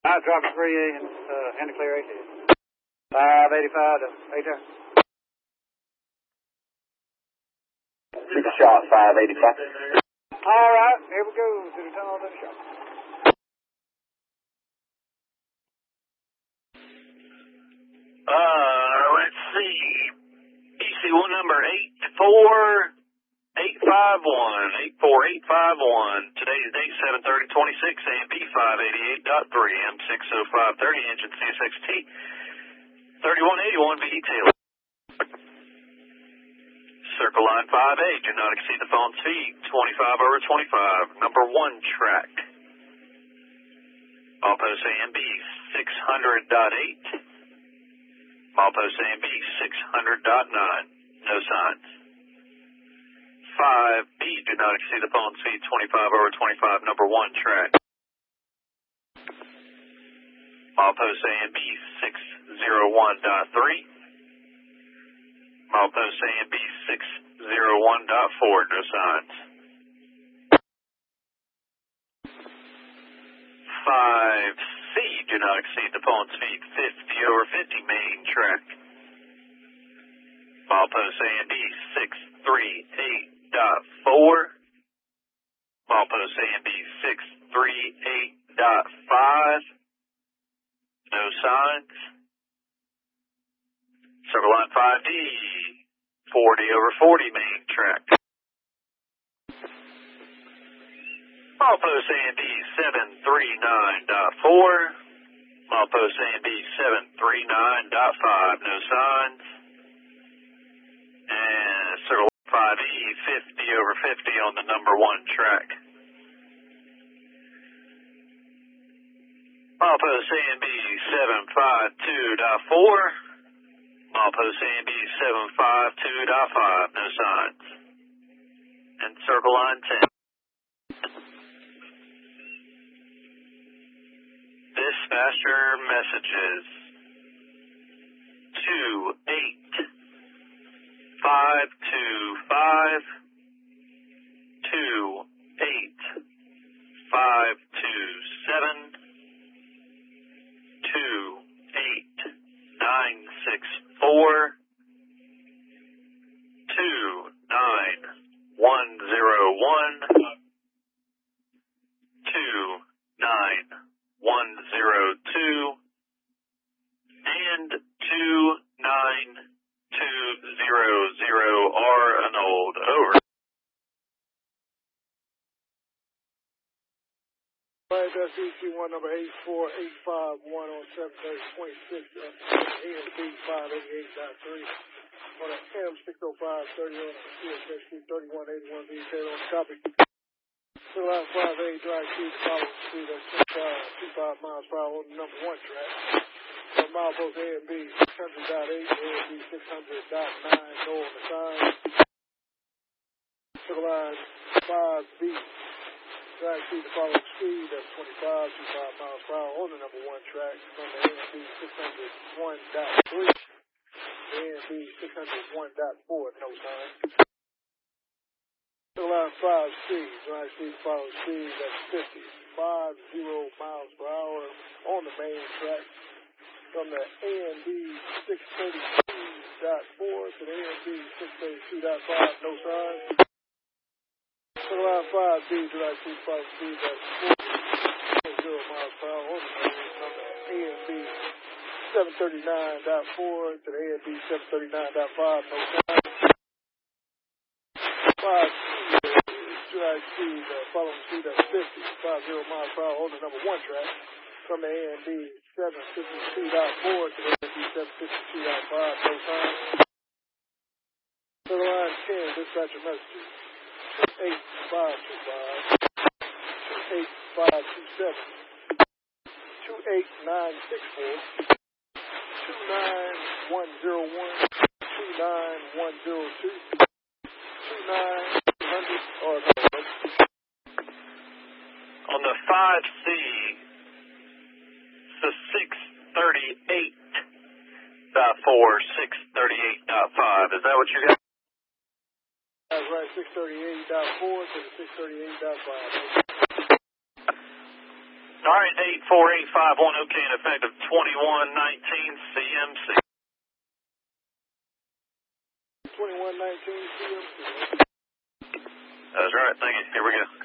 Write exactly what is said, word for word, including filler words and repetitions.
I dropped three A and uh, in the clear eight. five eighty-five to eight there. Shoot a shot, five eighty-five. All right, here we go to the tunnel to the shop. Uh, let's see. E C one number eight four eight five one. eight four eight five one. Today's date seven thirty twenty-six, A M P five eighty-eight point three, M six oh five thirty, engine C S X T thirty-one eighty-one V tail. Circle line five A, do not exceed the phone speed, twenty-five over twenty-five, number one track. Milepost A M B six hundred point eight. Milepost A M B six hundred point nine, no signs. five B, do not exceed the phone speed, twenty-five over twenty-five, number one track. Milepost A M B six oh one point three. Milepost A M B six oh one point four, no signs. five C, do not exceed the phone speed, fifty over fifty, main track. Milepost A M B six thirty-eight point four. Milepost A M B six thirty-eight point five, no signs. Circle line five D, forty over forty, main track. Milepost A M B seven thirty-nine point four. Milepost A M B seven thirty-nine point five, no signs. And circle five E, fifty over fifty on the number one track. Milepost A M B seven fifty-two point four. Milepost A M B seven fifty-two point five, no signs. And circle line ten. Dispatcher messages. two eight five two five. two eight five two seven. two eight nine six four. two nine one zero one. two nine one zero two. And two nine two zero zero R Arnold, over. Right, that's E C one number eight four eight five one on seven thirty twenty-six, A M B five eighty-eight point three. On a M six oh five thirty on C S X T thirty-one eighty-one V tail on copy. Still out five A, drive speed, follow speed of twenty-five miles per hour on the number one track. On milepost A M B six hundred point eight, A M B six hundred point nine, no on the sign. Still line five B. Drive speed to follow speed of twenty-five, twenty-five miles per hour on the number one track from the A M B six hundred one point three, A M B six hundred one point four, no sign. Still line five C, drive speed to follow speed of fifty, fifty miles per hour on the main track from the A M B six thirty-two point four to the A M B six thirty-two point five, no sign. Still line five B, drive speed to follow speed of forty miles per hour on the main from the A M B seven thirty-nine point four to the A M B seven thirty-nine point five, no sign. five C, drive speed uh, following speed of fifty, fifty miles per hour on the number one track from the A M B seven fifty-two point four to the A M B seven fifty-two point five, no sign. To the line ten, dispatcher messages. eight five two five, two eight five two seven, two eight nine six four, two nine one zero one, two nine one zero two, two nine two hundred, or no. On the five C, the six thirty-eight point four, six thirty-eight point five, is that what you got? That's right, six thirty-eight point four to the six thirty-eight point five. All right, eight four eight five one, okay, and effective twenty-one nineteen C M C. twenty-one nineteen C M C. That's right, thank you. Here we go.